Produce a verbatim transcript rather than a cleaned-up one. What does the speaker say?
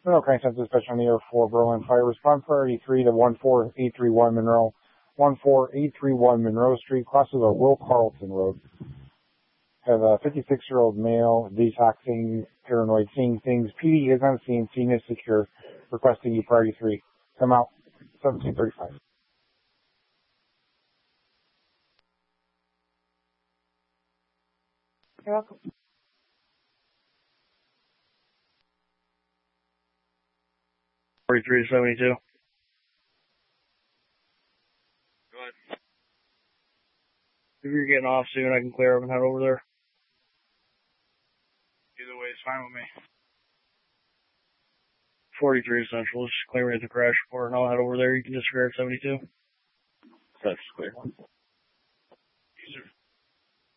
Monroe County Census Dispatch on the air for Berlin Fire. Response priority three to one four eight three one Monroe. one four eight three one Monroe Street, crosses a Will Carlton Road. Have a fifty-six-year-old male, detoxing, paranoid, seeing things. P D is on scene, scene is secure, requesting you priority three. Come out, seventeen thirty-five. You're welcome. forty-three to seventy-two. Go ahead. If you're getting off soon, I can clear up and head over there. Either way, it's fine with me. forty-three Central, just clear me at the crash report, and I'll head over there. You can disregard seventy-two. That's clear.